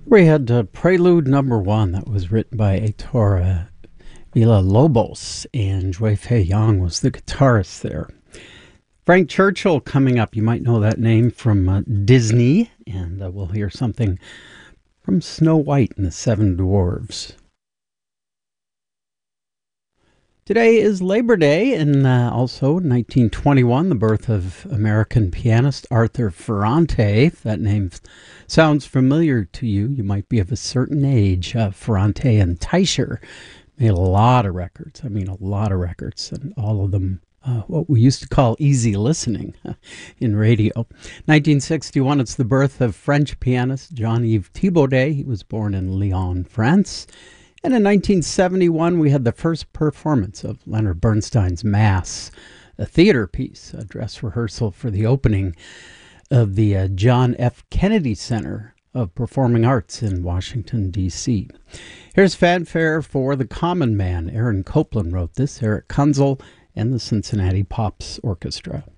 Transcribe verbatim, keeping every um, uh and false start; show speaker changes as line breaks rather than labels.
We had uh, Prelude Number One that was written by Heitor Villa-Lobos, and Joy Fei Yang was the guitarist there. Frank Churchill coming up. You might know that name from uh, Disney, and uh, we'll hear something from Snow White and the Seven Dwarves. Today is Labor Day, and uh, also nineteen twenty-one, the birth of American pianist Arthur Ferrante. If that name sounds familiar to you, you might be of a certain age. Uh, Ferrante and Teicher made a lot of records. I mean, a lot of records, and all of them uh, what we used to call easy listening in radio. nineteen sixty-one, it's the birth of French pianist Jean-Yves Thibaudet. He was born in Lyon, France. And in nineteen seventy-one, we had the first performance of Leonard Bernstein's Mass, a theater piece, a dress rehearsal for the opening of the uh, John F. Kennedy Center of Performing Arts in Washington, D C Here's fanfare for The Common Man. Aaron Copland wrote this, Eric Kunzel, and the Cincinnati Pops Orchestra.